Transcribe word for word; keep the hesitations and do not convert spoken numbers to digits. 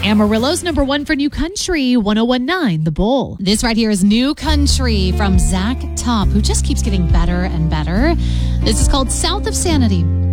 Amarillo's number one for New Country, one oh one point nine The Bull. This right here is New Country from Zach Top, who just keeps getting better and better. This is called South of Sanity.